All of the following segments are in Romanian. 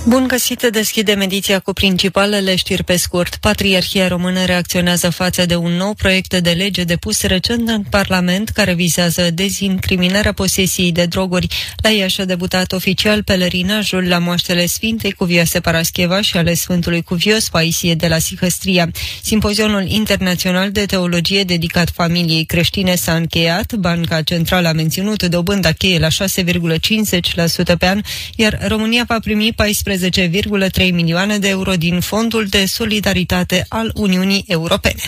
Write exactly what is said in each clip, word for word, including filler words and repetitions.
Bun găsit, deschidem ediția cu principalele știri pe scurt. Patriarhia Română reacționează față de un nou proiect de lege depus recent în Parlament care vizează dezincriminarea posesiei de droguri. La Iași a debutat oficial pelerinajul la moaștele Sfintei Cuvioase Parascheva și ale Sfântului Cuvios Paisie de la Sihăstria. Simpozionul internațional de teologie dedicat familiei creștine s-a încheiat. Banca Centrală a menținut dobânda cheie la șase virgulă cincizeci la sută pe an, iar România va primi paisprezece virgulă trei milioane de euro din Fondul de Solidaritate al Uniunii Europene.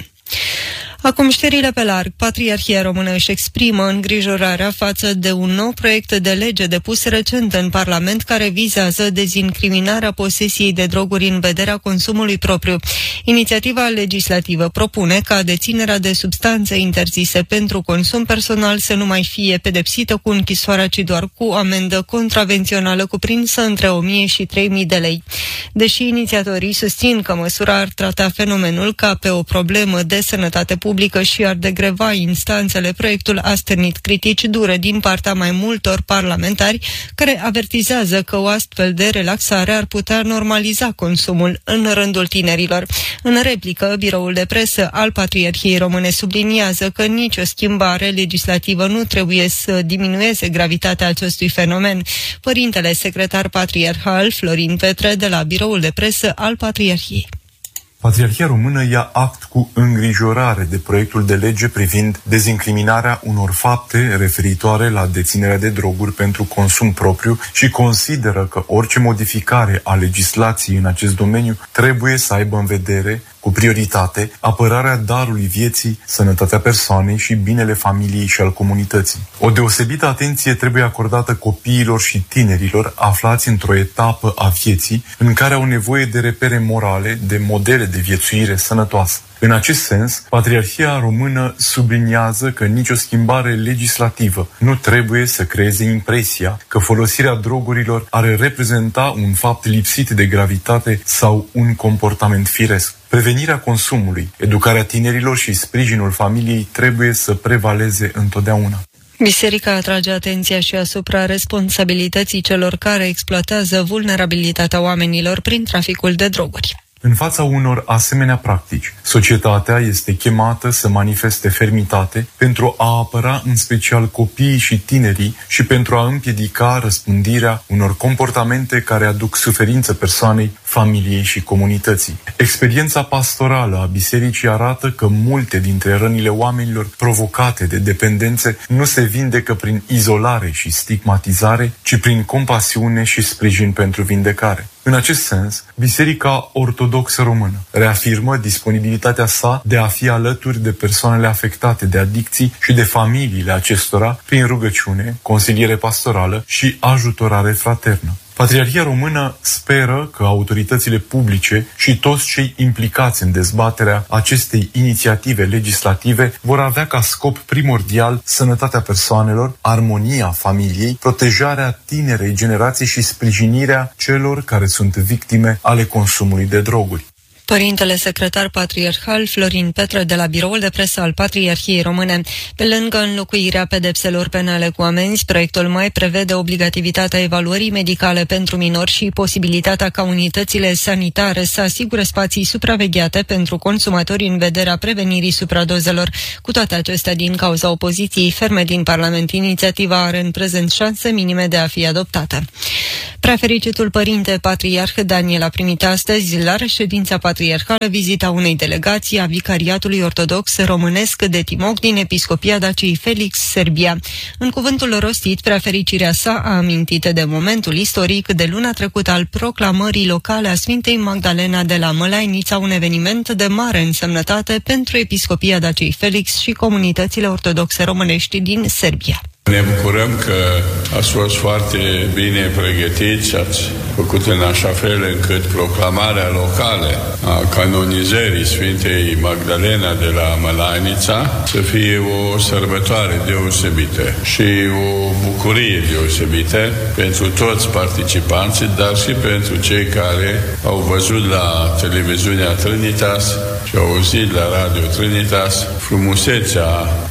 Acum știrile pe larg. Patriarhia Română își exprimă îngrijorarea față de un nou proiect de lege depus recent în Parlament care vizează dezincriminarea posesiei de droguri în vederea consumului propriu. Inițiativa legislativă propune ca deținerea de substanțe interzise pentru consum personal să nu mai fie pedepsită cu închisoarea, ci doar cu amendă contravențională cuprinsă între o mie și trei mii de lei. Deși inițiatorii susțin că măsura ar trata fenomenul ca pe o problemă de sănătate publică, publică și ar degreva instanțele, proiectul a stârnit critici dure din partea mai multor parlamentari care avertizează că o astfel de relaxare ar putea normaliza consumul în rândul tinerilor. În replică, biroul de presă al Patriarhiei Române subliniază că nicio schimbare legislativă nu trebuie să diminueze gravitatea acestui fenomen. Părintele secretar patriarhal Florin Petre de la biroul de presă al Patriarhiei. Patriarhia Română ia act cu îngrijorare de proiectul de lege privind dezincriminarea unor fapte referitoare la deținerea de droguri pentru consum propriu și consideră că orice modificare a legislației în acest domeniu trebuie să aibă în vedere, cu prioritate, apărarea darului vieții, sănătatea persoanei și binele familiei și al comunității. O deosebită atenție trebuie acordată copiilor și tinerilor aflați într-o etapă a vieții în care au nevoie de repere morale, de modele de viețuire sănătoasă. În acest sens, Patriarhia Română subliniază că nicio schimbare legislativă nu trebuie să creeze impresia că folosirea drogurilor ar reprezenta un fapt lipsit de gravitate sau un comportament firesc. Prevenirea consumului, educarea tinerilor și sprijinul familiei trebuie să prevaleze întotdeauna. Biserica atrage atenția și asupra responsabilității celor care exploatează vulnerabilitatea oamenilor prin traficul de droguri. În fața unor asemenea practici, societatea este chemată să manifeste fermitate pentru a apăra în special copiii și tinerii și pentru a împiedica răspândirea unor comportamente care aduc suferință persoanei, familiei și comunității. Experiența pastorală a bisericii arată că multe dintre rănile oamenilor provocate de dependențe nu se vindecă prin izolare și stigmatizare, ci prin compasiune și sprijin pentru vindecare. În acest sens, Biserica Ortodoxă Română reafirmă disponibilitatea sa de a fi alături de persoanele afectate de adicții și de familiile acestora prin rugăciune, consiliere pastorală și ajutorare fraternă. Patriarhia Română speră că autoritățile publice și toți cei implicați în dezbaterea acestei inițiative legislative vor avea ca scop primordial sănătatea persoanelor, armonia familiei, protejarea tinerei generații și sprijinirea celor care sunt victime ale consumului de droguri. Părintele secretar patriarhal Florin Petre de la biroul de presă al Patriarhiei Române. Pe lângă înlocuirea pedepselor penale cu amenzi, proiectul mai prevede obligativitatea evaluării medicale pentru minori și posibilitatea ca unitățile sanitare să asigure spații supravegheate pentru consumatori în vederea prevenirii supradozelor. Cu toate acestea, din cauza opoziției ferme din Parlament, inițiativa are în prezent șanse minime de a fi adoptată. Preafericitul părinte patriarh Daniel a primit astăzi la reședința patriarhală vizita unei delegații a Vicariatului Ortodox Românesc de Timok din Episcopia Daciei Felix, Serbia. În cuvântul rostit, preafericirea sa a amintit de momentul istoric de luna trecută al proclamării locale a Sfintei Magdalena de la Mălainița, un eveniment de mare însemnătate pentru Episcopia Daciei Felix și comunitățile ortodoxe românești din Serbia. Ne bucurăm că ați fost foarte bine pregătiți, ați făcut în așa fel încât proclamarea locală a canonizării Sfintei Magdalena de la Mălainița să fie o sărbătoare deosebită și o bucurie deosebită pentru toți participanții, dar și pentru cei care au văzut la televiziunea Trinitas și au auzit la Radio Trinitas frumusețea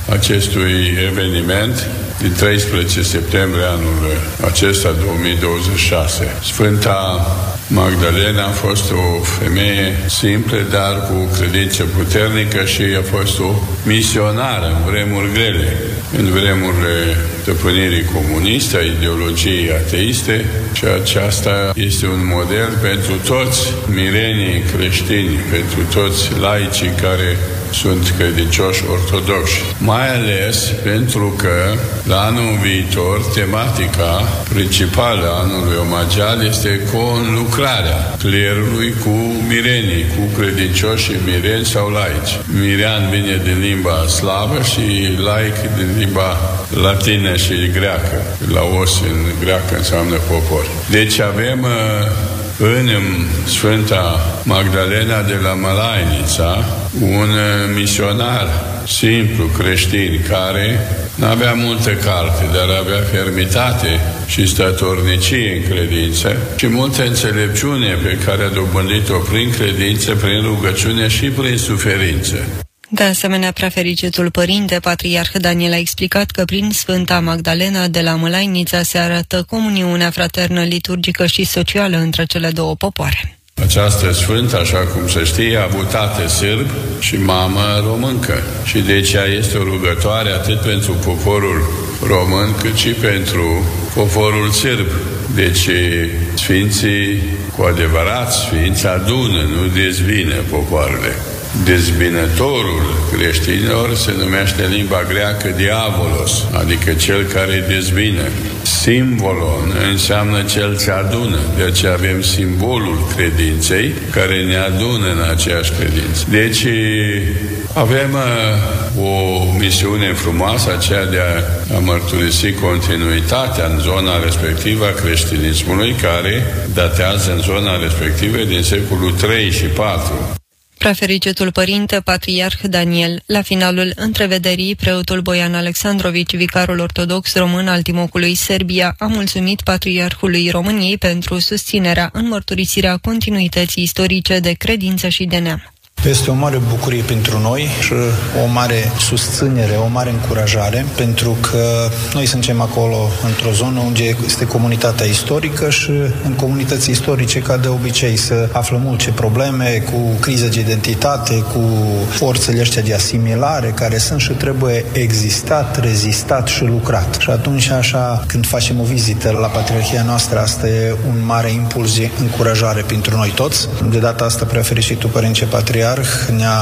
acestui eveniment din treisprezece septembrie anul acesta două mii douăzeci și șase. Sfânta Magdalena a fost o femeie simplă, dar cu credință puternică și a fost o misionară în vremuri grele, în vremurile stăpânirii comuniste, a ideologiei ateiste, și aceasta este un model pentru toți mirenii creștini, pentru toți laicii care sunt credincioși ortodoxi. Mai ales pentru că la anul viitor tematica principală a anului omagial este conlucrarea clerului cu mirenii, cu credincioși mireni sau laici. Mirean vine din limba slavă și laic din limba latină și greacă. Laos în greacă înseamnă popor. Deci avem în Sfânta Magdalena de la Mălainița un misionar simplu creștin care n-avea multă carte, dar avea fermitate și statornicie în credință și multă înțelepciune pe care a dobândit-o prin credință, prin rugăciune și prin suferință. De asemenea, preafericitul părinte Patriarh Daniel a explicat că prin Sfânta Magdalena de la Mălainița se arată comuniunea fraternă, liturgică și socială între cele două popoare. Această sfântă, așa cum se știe, a avut tată sârb și mamă româncă și de aceea este o rugătoare atât pentru poporul român cât și pentru poporul sârb. Deci sfinții, cu adevărat, sfinți adună, nu dezbină popoarele. Dezbinătorul creștinilor se numește în limba greacă diavolos, adică cel care dezbină. Simbolon înseamnă cel ce adună, de aceea avem simbolul credinței care ne adună în aceeași credință. Deci avem o misiune frumoasă, aceea de a, a mărturisi continuitatea în zona respectivă a creștinismului, care datează în zona respectivă din secolul trei și patru. Preafericitul părinte Patriarh Daniel, la finalul întrevederii, preotul Boian Alexandrovici, vicarul ortodox român al Timocului Serbia, a mulțumit Patriarhului României pentru susținerea în mărturisirea continuității istorice de credință și de neam. Este o mare bucurie pentru noi și o mare susținere, o mare încurajare, pentru că noi suntem acolo într-o zonă unde este comunitatea istorică și în comunități istorice, ca de obicei, se află multe probleme cu crize de identitate, cu forțele astea de asimilare care sunt și trebuie existat, rezistat și lucrat. Și atunci, așa, când facem o vizită la Patriarhia noastră, asta e un mare impuls de încurajare pentru noi toți. De data asta, preafericitul Părinte Patriarh ne-a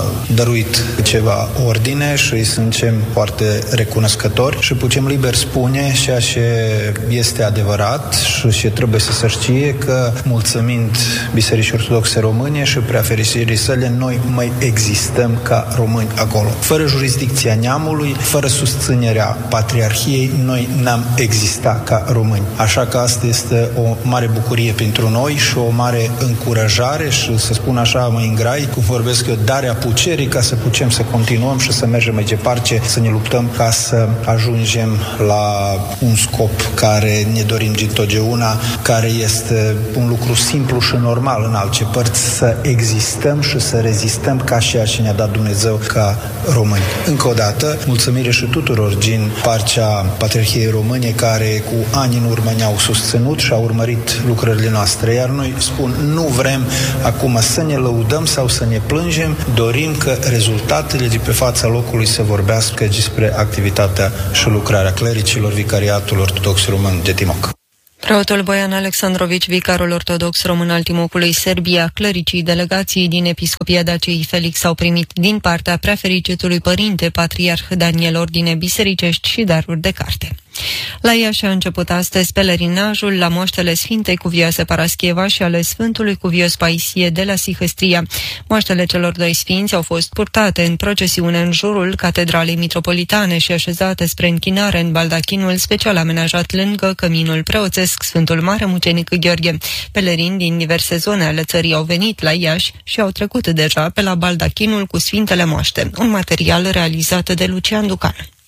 dăruit ceva ordine și îi suntem foarte recunoscători și putem liber spune ceea ce este adevărat și ce trebuie să se știe, că mulțumind Bisericii Ortodoxe Române și preafericirii sale, noi mai existăm ca români acolo. Fără jurisdicția neamului, fără susținerea Patriarhiei, noi n-am existat ca români. Așa că asta este o mare bucurie pentru noi și o mare încurajare și, să spun așa mai în grai, cum vorbesc eu, darea puterii ca să putem să continuăm și să mergem mai departe, să ne luptăm ca să ajungem la un scop care ne dorim dintotdeauna, care este un lucru simplu și normal în alte părți, să existăm și să rezistăm ca ceea ce ne-a dat Dumnezeu ca români. Încă o dată, mulțumire și tuturor din partea Patriarhiei Române care cu ani în urmă ne-au susținut și au urmărit lucrările noastre. Iar noi, spun, nu vrem acum să ne lăudăm sau să ne plângem, dorim că rezultatele de pe fața locului să vorbească despre activitatea și lucrarea clericilor Vicariatul Ortodox Român de Timoc. Preotul Boian Alexandrovici, vicarul ortodox român al Timocului Serbia, clericii delegației din Episcopia Daciei Felix au primit din partea preafericitului părinte Patriarh Daniel ordine bisericești și daruri de carte. La Iași a început astăzi pelerinajul la moaștele Sfintei Cuvioase Paraschieva și ale Sfântului Cuvios Paisie de la Sihăstria. Moaștele celor doi sfinți au fost purtate în procesiune în jurul Catedralei Mitropolitane și așezate spre închinare în baldachinul special amenajat lângă căminul preoțesc Sfântul Mare Mucenic Gheorghe. Pelerini din diverse zone ale țării au venit la Iași și au trecut deja pe la baldachinul cu Sfintele Moaște, un material realizat de Lucian Ducan.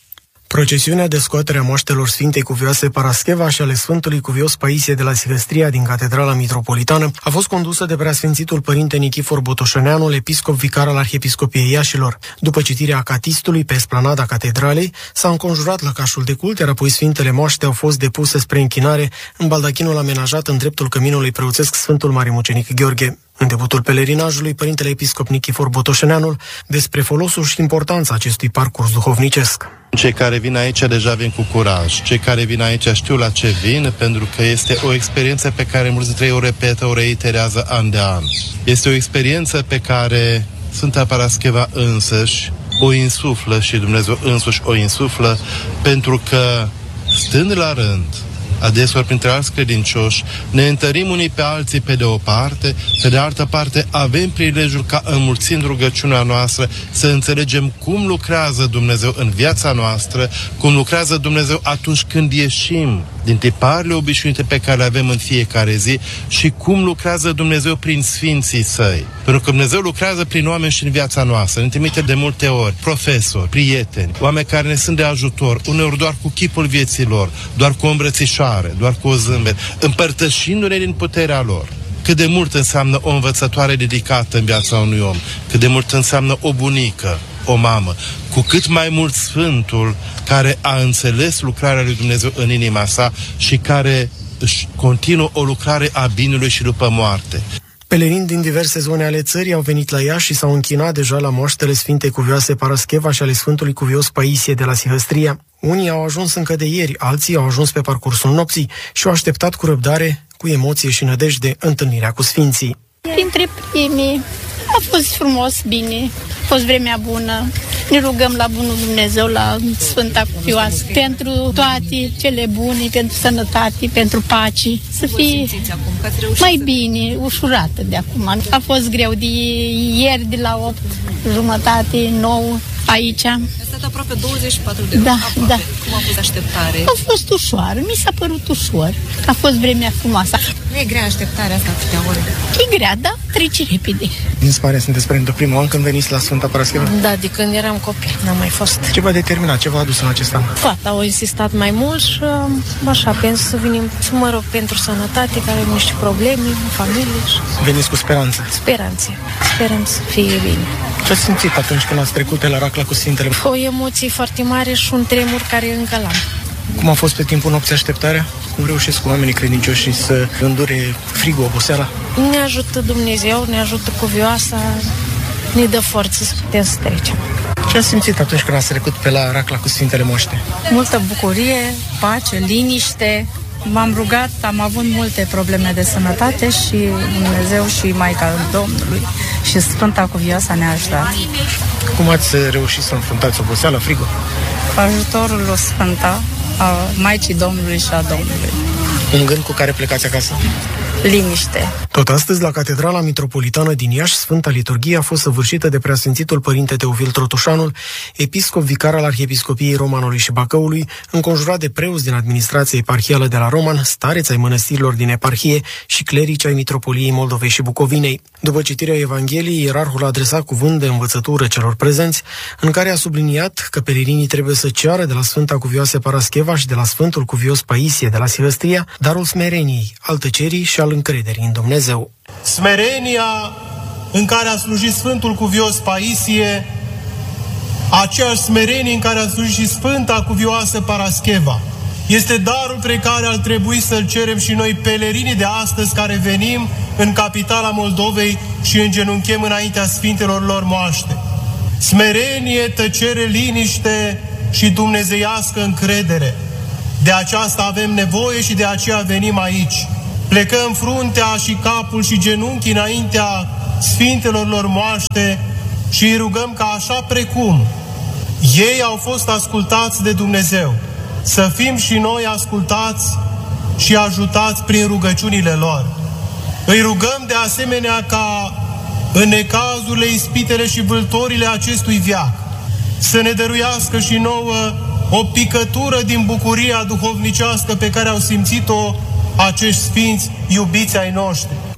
Procesiunea de scoatere a moaștelor Sfintei Cuvioase Parascheva și ale Sfântului Cuvios Paisie de la Sihăstria din Catedrala Mitropolitană a fost condusă de Preasfințitul Părinte Nichifor Botoșăneanul, episcop vicar al Arhiepiscopiei Iașilor. După citirea acatistului pe esplanada catedralei, s-a înconjurat lăcașul de cult, iar apoi Sfintele Moaște au fost depuse spre închinare în baldachinul amenajat în dreptul căminului preoțesc Sfântul Mare Mucenic Gheorghe. În debutul pelerinajului, Părintele Episcop Nichifor Botoșăneanul despre folosul și importanța acestui parcurs duhovnicesc. Cei care vin aici deja vin cu curaj. Cei care vin aici știu la ce vin, pentru că este o experiență pe care mulți dintre ei o repetă, o reiterează an de an. Este o experiență pe care Sfânta Parascheva însăși o insuflă și Dumnezeu însuși o insuflă, pentru că, stând la rând, adeseori printre alți credincioși, ne întărim unii pe alții pe de o parte, pe de altă parte avem prilejul ca, înmulțind rugăciunea noastră, să înțelegem cum lucrează Dumnezeu în viața noastră, cum lucrează Dumnezeu atunci când ieșim din tiparele obișnuite pe care le avem în fiecare zi și cum lucrează Dumnezeu prin Sfinții Săi. Pentru că Dumnezeu lucrează prin oameni și în viața noastră. Ne trimite de multe ori profesori, prieteni, oameni care ne sunt de ajutor, uneori doar cu chipul vieții lor, doar cu o îmbrățișare, doar cu o zâmbet, împărtășindu-ne din puterea lor. Cât de mult înseamnă o învățătoare dedicată în viața unui om, cât de mult înseamnă o bunică, o mamă, cu cât mai mult Sfântul care a înțeles lucrarea lui Dumnezeu în inima sa și care își continuă o lucrare a binului și după moarte. Pelerini din diverse zone ale țării au venit la Iași și s-au închinat deja la moaștele Sfintei Cuvioase Parascheva și ale Sfântului Cuvios Paisie de la Sihăstria. Unii au ajuns încă de ieri, alții au ajuns pe parcursul nopții și au așteptat cu răbdare, cu emoție și nădejde întâlnirea cu Sfinții. Printre primii a fost frumos, bine, a fost vremea bună. Ne rugăm la bunul Dumnezeu, la Sfânta Cuvioasă, pentru toate cele bune, pentru sănătate, pentru pace, să fie mai bine, ușurată de acum. A fost greu de ieri, de la opt jumătate, nouă, aici. A stat aproape douăzeci și patru de ore. Da, Apa. da. Cum a fost așteptare? A fost ușoară, mi s-a părut ușor. A fost vremea frumoasă. Nu e grea așteptarea asta atâtea ore? E grea, da? Trece repede. Din spare sunteți pentru primul an când veniți la Sfânta Parascheva? Da, de când eram copil, n-am mai fost. Ce v-a determinat? Ce v-a adus în acest an? Fata au insistat mai mult și așa, pentru să venim, să mă rog pentru sănătate, care au niște probleme în familie. Și... Veniți cu speranță? Speranțe. Sperăm să fie bine. Ce ați simțit atunci când ați trecut pe la Racla cu Sfintele? O emoție foarte mare și un tremur care încă l-am. Cum a fost pe timpul nopții așteptarea? Cum reușesc oamenii credincioși să îndure frigul, oboseala? Ne ajută Dumnezeu, ne ajută Cuvioasa, ne dă forță să putem să trecem. Ce ați simțit atunci când ați trecut pe la Racla cu Sfintele Moaște? Multă bucurie, pace, liniște. M-am rugat, am avut multe probleme de sănătate și Dumnezeu și Maica Domnului și Sfânta Cuvioasa ne-a ajutat. Cum ați reușit să înfruntați oboseala, frigul? Ajutorul lui Sfânta, a Maicii Domnului și a Domnului. Un gând cu care plecați acasă? Liniște. Tot astăzi, la Catedrala Mitropolitană din Iași, Sfânta Liturghie a fost săvârșită de Preasfințitul Părinte Teofil Trotușanul, episcop vicar al Arhiepiscopiei Romanului și Bacăului, înconjurat de preoți din administrația eparhială de la Roman, stareți ai mănăstirilor din eparhie și clerici ai Mitropoliei Moldovei și Bucovinei. După citirea Evangheliei, ierarhul a adresat cuvânt de învățătură celor prezenți, în care a subliniat că pelerinii trebuie să ceară de la Sfânta Cuvioase Parascheva și de la Sfântul Cuvios Paisie de la Sihăstria darul smereniei, al tăcerii și al încrederii în Dumnezeu. Smerenia în care a slujit Sfântul Cuvios Paisie, aceeași smerenie în care a slujit și Sfânta Cuvioasă Parascheva, este darul pe care ar trebui să-l cerem și noi pelerinii de astăzi care venim în capitala Moldovei și îngenunchem înaintea Sfintelor lor moaște. Smerenie, tăcere, liniște și dumnezeiască încredere. De aceasta avem nevoie și de aceea venim aici. Plecăm fruntea și capul și genunchii înaintea Sfintelor lor moaște și îi rugăm ca așa precum ei au fost ascultați de Dumnezeu, să fim și noi ascultați și ajutați prin rugăciunile lor. Îi rugăm de asemenea ca în necazurile, ispitele și vâltorile acestui veac să ne dăruiască și nouă o picătură din bucuria duhovnicească pe care au simțit-o acești sfinți iubiți ai noștri.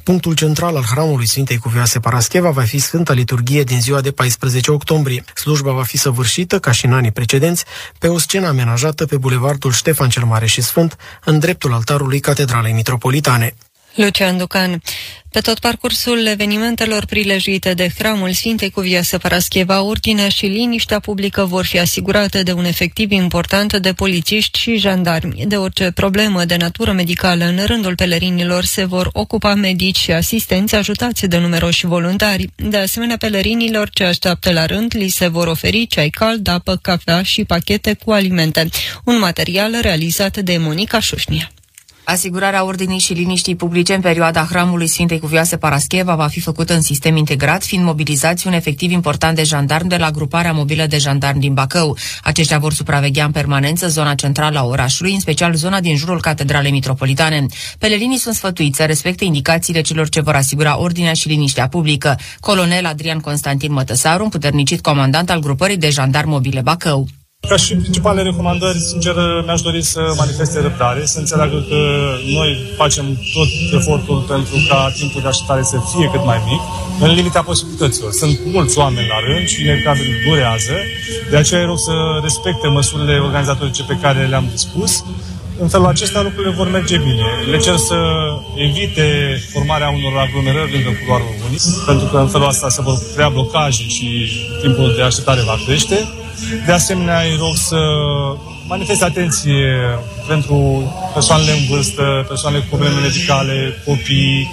Punctul central al hramului Sfintei Cuvioase Parascheva va fi Sfânta Liturghie din ziua de paisprezece octombrie. Slujba va fi săvârșită, ca și în anii precedenți, pe o scenă amenajată pe bulevardul Ștefan cel Mare și Sfânt, în dreptul altarului Catedralei Mitropolitane. Lucian Ducan. Pe tot parcursul evenimentelor prilejuite de hramul Sfintei Cuvioase Parascheva, ordinea și liniștea publică vor fi asigurate de un efectiv important de polițiști și jandarmi. De orice problemă de natură medicală în rândul pelerinilor se vor ocupa medici și asistenți ajutați de numeroși voluntari. De asemenea, pelerinilor ce așteaptă la rând li se vor oferi ceai cald, apă, cafea și pachete cu alimente. Un material realizat de Monica Șușnia. Asigurarea ordinii și liniștii publice în perioada hramului Sfintei Cuvioase Parascheva va fi făcută în sistem integrat, fiind mobilizați un efectiv important de jandarmi de la gruparea mobilă de jandarmi din Bacău. Aceștia vor supraveghea în permanență zona centrală a orașului, în special zona din jurul Catedralei Mitropolitane. Pelerinii sunt sfătuiți să respecte indicațiile celor ce vor asigura ordinea și liniștea publică. Colonel Adrian Constantin Mătăsaru, un puternicit comandant al grupării de jandarmi mobile Bacău. Ca și principale recomandări, sincer, mi-aș dori să manifeste răbdare, să înțeleagă că noi facem tot efortul pentru ca timpul de așteptare să fie cât mai mic, în limita posibilităților. Sunt mulți oameni la rând și inevitabil durează, de aceea îi rog să respecte măsurile organizatorice pe care le-am dispus. În felul acesta lucrurile vor merge bine. Le cer să evite formarea unor aglomerări lângă culoarul unic, pentru că în felul ăsta se vor crea blocaje și timpul de așteptare va crește. De asemenea, îi rog să manifeste atenție pentru persoanele în vârstă, persoanele cu probleme medicale, copii.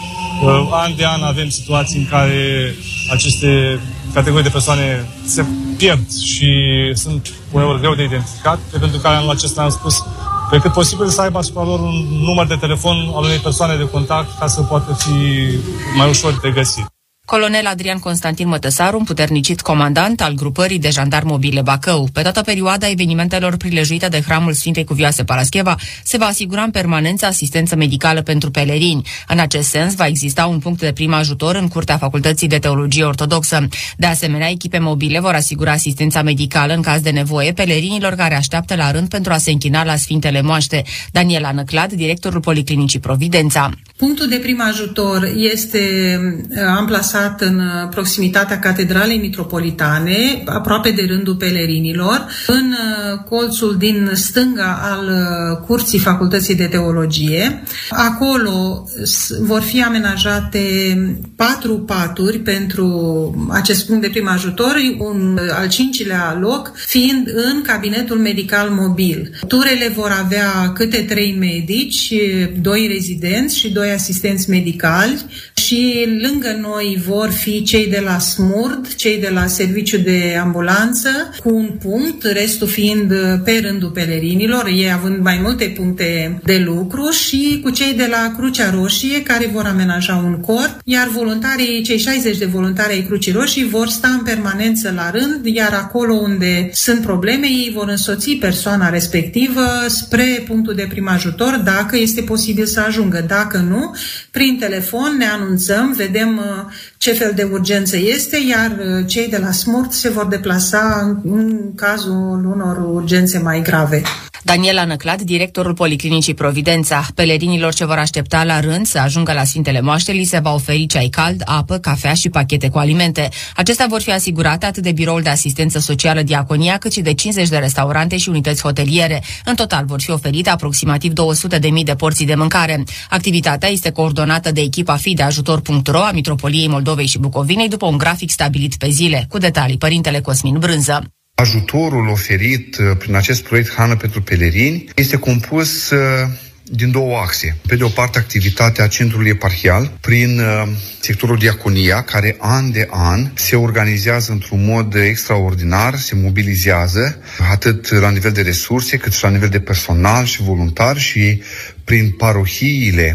An de an avem situații în care aceste categorii de persoane se pierd și sunt uneori greu de identificat, pentru că anul acesta am spus pe cât posibil să aibă asupra lor un număr de telefon al unei persoane de contact ca să poată fi mai ușor de găsit. Colonel Adrian Constantin Mătăsaru, un puternicit comandant al grupării de jandarmi mobile Bacău. Pe toată perioada evenimentelor prilejuite de hramul Sfintei Cuvioase Parascheva se va asigura în permanență asistență medicală pentru pelerini. În acest sens va exista un punct de prim ajutor în curtea Facultății de Teologie Ortodoxă. De asemenea, echipe mobile vor asigura asistența medicală în caz de nevoie pelerinilor care așteaptă la rând pentru a se închina la Sfintele Moaște. Daniela Năclad, directorul Policlinicii Providența. Punctul de prim ajutor este amplasat în proximitatea Catedralei Mitropolitane, aproape de rândul pelerinilor, în colțul din stânga al curții Facultății de Teologie. Acolo vor fi amenajate patru paturi pentru acest punct de prim ajutor, un al cincilea loc fiind în cabinetul medical mobil. Turele vor avea câte trei medici, doi rezidenți și doi asistenți medicali și lângă noi vor fi cei de la SMURD, cei de la Serviciu de Ambulanță, cu un punct, restul fiind pe rândul pelerinilor, ei având mai multe puncte de lucru, și cu cei de la Crucea Roșie, care vor amenaja un cort, iar voluntarii, cei șaizeci de voluntari ai Crucii Roșii vor sta în permanență la rând, iar acolo unde sunt probleme, ei vor însoți persoana respectivă spre punctul de prim ajutor, dacă este posibil să ajungă. Dacă nu, prin telefon ne anunțăm, vedem ce fel de urgență este, iar cei de la SMURD se vor deplasa în cazul unor urgențe mai grave. Daniela Năclad, directorul Policlinicii Providența. Pelerinilor ce vor aștepta la rând să ajungă la Sfintele Moaște li se va oferi ceai cald, apă, cafea și pachete cu alimente. Acestea vor fi asigurate atât de Biroul de Asistență Socială Diaconia, cât și de cincizeci de restaurante și unități hoteliere. În total vor fi oferite aproximativ două sute de mii de porții de mâncare. Activitatea este coordonată de echipa fi de ajutor punct ro a Mitropoliei Moldovei și Bucovinei după un grafic stabilit pe zile. Cu detalii, Părintele Cosmin Brânză. Ajutorul oferit prin acest proiect Hrană pentru Pelerini este compus din două axe. Pe de o parte, activitatea Centrului Eparhial prin sectorul Diaconia, care an de an se organizează într-un mod extraordinar, se mobilizează atât la nivel de resurse, cât și la nivel de personal și voluntar, și prin parohiile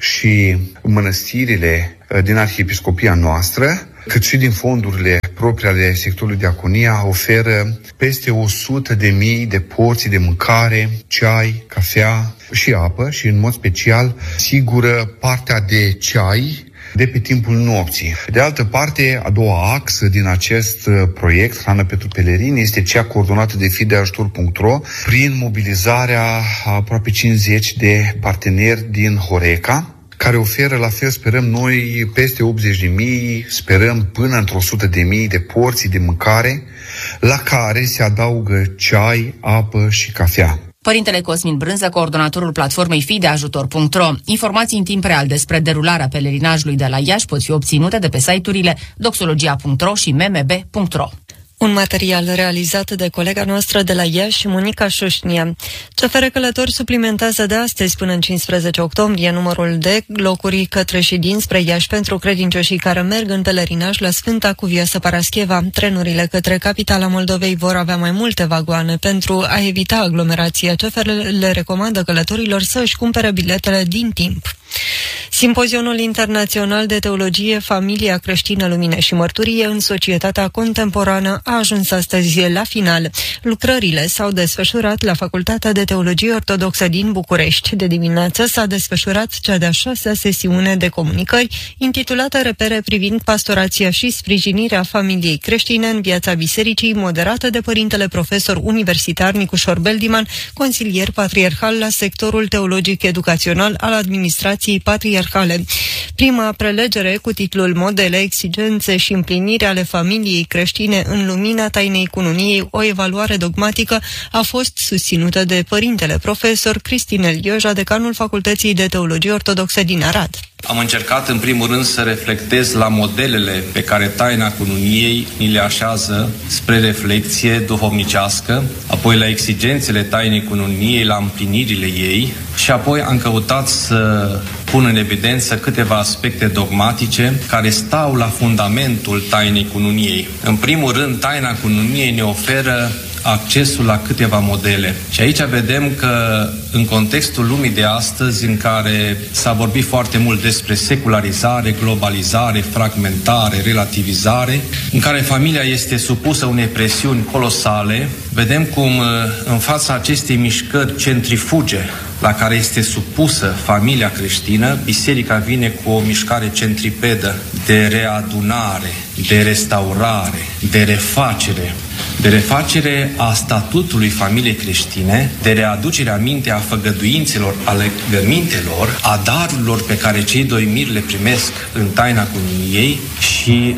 și mănăstirile din arhiepiscopia noastră, cât și din fondurile proprii ale sectorului Diaconia, oferă peste o sută de mii de porții de mâncare, ceai, cafea și apă, și în mod special sigură partea de ceai de pe timpul nopții. De altă parte, a doua axă din acest proiect, Hrană pentru Pelerini, este cea coordonată de fi de ajutor punct ro prin mobilizarea a aproape cincizeci de parteneri din Horeca, care oferă, la fel sperăm noi, peste optzeci de mii, sperăm până într-o sută de mii de porții de mâncare, la care se adaugă ceai, apă și cafea. Părintele Cosmin Brânză, coordonatorul platformei fideajutor punct ro. Informații în timp real despre derularea pelerinajului de la Iași pot fi obținute de pe site-urile doxologia punct ro și m m b punct ro. Un material realizat de colega noastră de la Iași, Monica Șușnia. C F R Călători suplimentează de astăzi până în cincisprezece octombrie numărul de locuri către și dinspre Iași pentru credincioșii care merg în pelerinaj la Sfânta Cuvioasă Parascheva. Trenurile către capitala Moldovei vor avea mai multe vagoane. Pentru a evita aglomerația, C F R le recomandă călătorilor să își cumpere biletele din timp. Simpozionul Internațional de Teologie, Familia Creștină, Lumină și Mărturie în Societatea Contemporană a ajuns astăzi la final. Lucrările s-au desfășurat la Facultatea de Teologie Ortodoxă din București. De dimineață s-a desfășurat cea de-a șasea sesiune de comunicări, intitulată Repere privind pastorația și sprijinirea familiei creștine în viața bisericii, moderată de părintele profesor universitar Nicușor Beldiman, consilier patriarhal la sectorul teologic educațional al administrației patriarhale. Prima prelegere cu titlul Modele, exigențe și împliniri ale familiei creștine în lumina tainei cununiei, o evaluare dogmatică, a fost susținută de părintele profesor Cristinel Ioja, decanul Facultății de Teologie Ortodoxă din Arad. Am încercat în primul rând să reflectez la modelele pe care taina cununiei ni le așează spre reflexie duhovnicească, apoi la exigențele tainei cununiei, la împlinirile ei și apoi am căutat să pun în evidență câteva aspecte dogmatice care stau la fundamentul tainei cununiei. În primul rând, taina cununiei ne oferă accesul la câteva modele. Și aici vedem că în contextul lumii de astăzi, în care s-a vorbit foarte mult despre secularizare, globalizare, fragmentare, relativizare, în care familia este supusă unei presiuni colosale, vedem cum în fața acestei mișcări centrifuge la care este supusă familia creștină, biserica vine cu o mișcare centripedă de readunare, de restaurare, de refacere, de refacere a statutului familiei creștine, de readucere a minte a făgăduințelor, a legămintelor, a darurilor pe care cei doi miri le primesc în taina cununiei și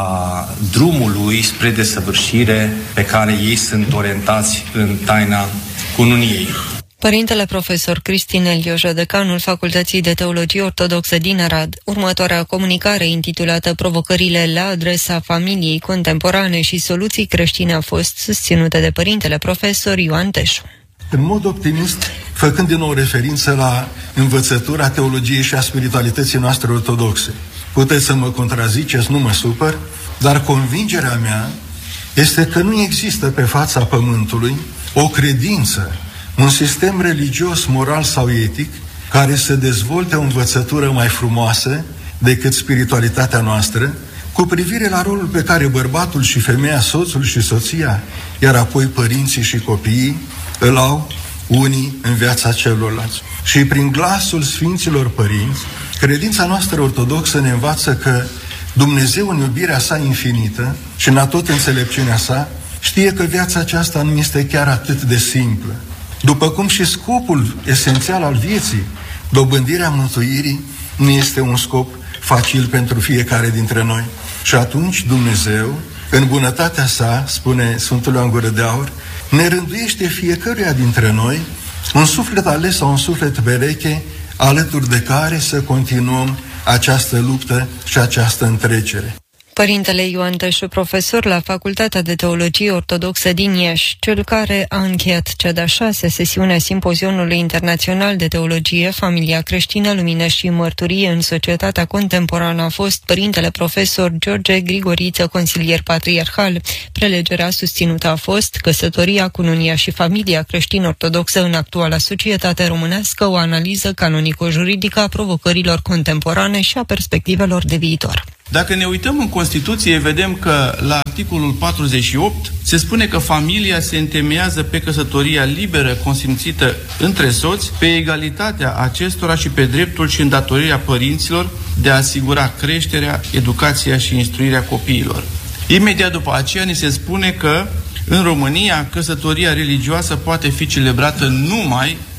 a drumului spre desăvârșire pe care ei sunt orientați în taina cununiei. Părintele profesor Cristinel Ioja, decanul Facultății de Teologie Ortodoxă din Arad. Următoarea comunicare, intitulată Provocările la adresa familiei contemporane și soluții creștine, a fost susținută de părintele profesor Ioan Teșu. În mod optimist, făcând din nou referință la învățătura teologiei și a spiritualității noastre ortodoxe. Puteți să mă contraziceți, nu mă supăr, dar convingerea mea este că nu există pe fața pământului o credință, un sistem religios, moral sau etic care să dezvolte o învățătură mai frumoasă decât spiritualitatea noastră, cu privire la rolul pe care bărbatul și femeia, soțul și soția, iar apoi părinții și copiii, îl au unii în viața celorlalți. Și prin glasul Sfinților Părinți, credința noastră ortodoxă ne învață că Dumnezeu, în iubirea sa infinită și în atot înțelepciunea sa, știe că viața aceasta nu este chiar atât de simplă. După cum și scopul esențial al vieții, dobândirea mântuirii, nu este un scop facil pentru fiecare dintre noi. Și atunci Dumnezeu, în bunătatea sa, spune Sfântul Ioan Gură de Aur, ne rânduiește fiecăruia dintre noi un suflet ales sau un suflet pereche, alături de care să continuăm această luptă și această întrecere. Părintele Ioan Teșu, profesor la Facultatea de Teologie Ortodoxă din Iași, cel care a încheiat cea de-a șasea sesiune a Simpozionului Internațional de Teologie, Familia Creștină, Lumină și Mărturie în Societatea Contemporană, a fost părintele profesor George Grigoriță, consilier patriarhal. Prelegerea susținută a fost Căsătoria, cununia și familia creștin-ortodoxă în actuala societate românească, o analiză canonico-juridică a provocărilor contemporane și a perspectivelor de viitor. Dacă ne uităm în Constituție, vedem că la articolul patruzeci și opt se spune că familia se întemeiază pe căsătoria liberă consimțită între soți, pe egalitatea acestora și pe dreptul și îndatorirea părinților de a asigura creșterea, educația și instruirea copiilor. Imediat după aceea ni se spune că în România căsătoria religioasă poate fi celebrată numai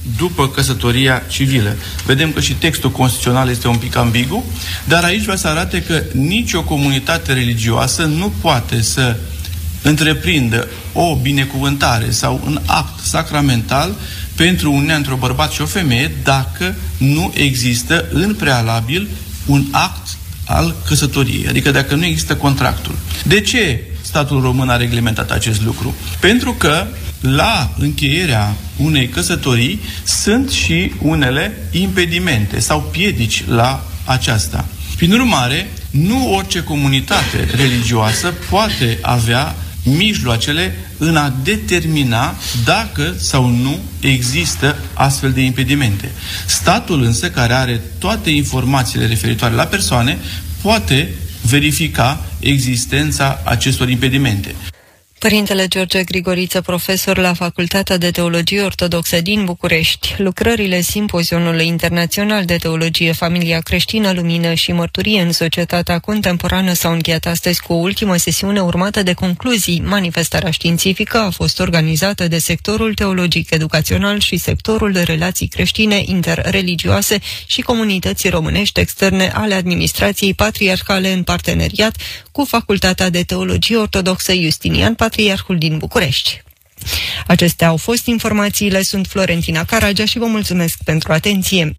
după căsătoria civilă. Vedem că și textul constituțional este un pic ambigu, dar aici vrea să arate că nicio comunitate religioasă nu poate să întreprindă o binecuvântare sau un act sacramental pentru uniunea între un bărbat și o femeie dacă nu există în prealabil un act al căsătoriei, adică dacă nu există contractul. De ce statul român a reglementat acest lucru? Pentru că la încheierea unei căsătorii sunt și unele impedimente sau piedici la aceasta. Prin urmare, nu orice comunitate religioasă poate avea mijloacele în a determina dacă sau nu există astfel de impedimente. Statul însă, care are toate informațiile referitoare la persoane, poate verifica existența acestor impedimente. Părintele George Grigoriță, profesor la Facultatea de Teologie Ortodoxă din București. Lucrările Simpozionului Internațional de Teologie, Familia Creștină, Lumină și Mărturie în Societatea Contemporană s-au încheiat astăzi cu o ultimă sesiune urmată de concluzii. Manifestarea științifică a fost organizată de sectorul teologic educațional și sectorul de relații creștine interreligioase și comunității românești externe ale administrației patriarhale în parteneriat cu Facultatea de Teologie Ortodoxă Justinian, Patriarhul din București. Acestea au fost informațiile, sunt Florentina Caragea și vă mulțumesc pentru atenție.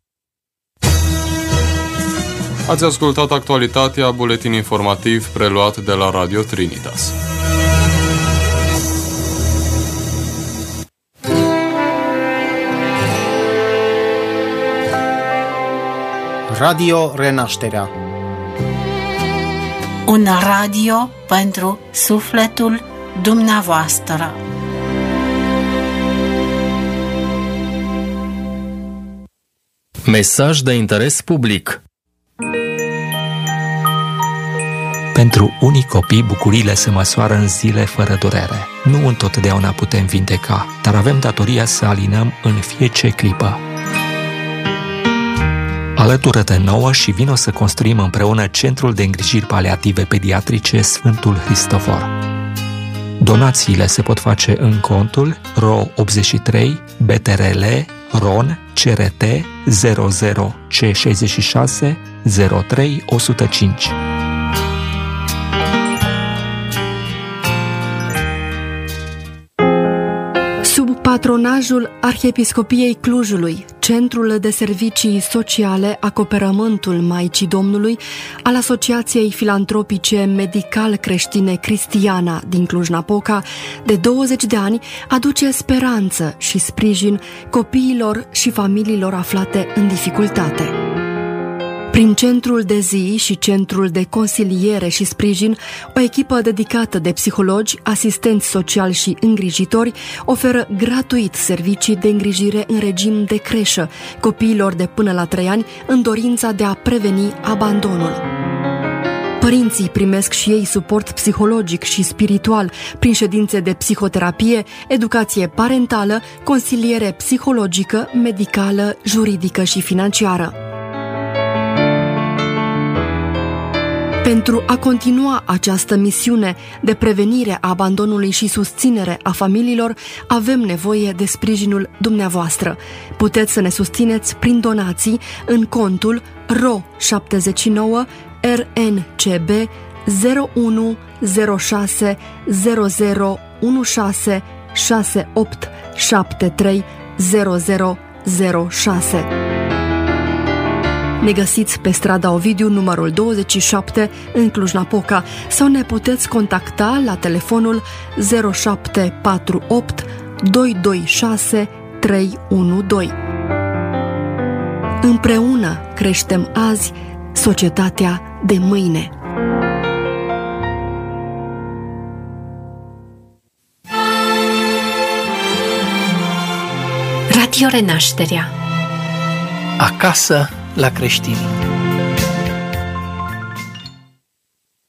Ați ascultat actualitatea, buletin informativ preluat de la Radio Trinitas. Radio Renașterea. Un radio pentru sufletul dumneavoastră. Mesaj de interes public. Pentru unii copii, bucuriile se măsoară în zile fără durere. Nu întotdeauna putem vindeca, dar avem datoria să alinăm în fiecare clipă. Alătură-te nouă și vino să construim împreună Centrul de Îngrijiri Paliative Pediatrice Sfântul Hristofor. Donațiile se pot face în contul R O optzeci și trei B T R L R O N C R T zero zero C șaizeci și șase zero trei o sută cinci. Sub patronajul Arhiepiscopiei Clujului, Centrul de Servicii Sociale Acoperământul Maicii Domnului al Asociației Filantropice Medical-Creștine Cristiana din Cluj-Napoca, de douăzeci de ani, aduce speranță și sprijin copiilor și familiilor aflate în dificultate. Prin centrul de zi și centrul de consiliere și sprijin, o echipă dedicată de psihologi, asistenți sociali și îngrijitori oferă gratuit servicii de îngrijire în regim de creșă copiilor de până la trei ani în dorința de a preveni abandonul. Părinții primesc și ei suport psihologic și spiritual prin ședințe de psihoterapie, educație parentală, consiliere psihologică, medicală, juridică și financiară. Pentru a continua această misiune de prevenire a abandonului și susținere a familiilor, avem nevoie de sprijinul dumneavoastră. Puteți să ne susțineți prin donații în contul R O șaptezeci și nouă R N C B zero unu zero șase zero zero unu șase șase opt șapte trei zero zero zero șase. Ne găsiți pe strada Ovidiu, numărul douăzeci și șapte, în Cluj-Napoca, sau ne puteți contacta la telefonul zero șapte patru opt doi doi șase trei unu doi. Împreună creștem azi societatea de mâine. Radio Renașterea. Acasă la creștini.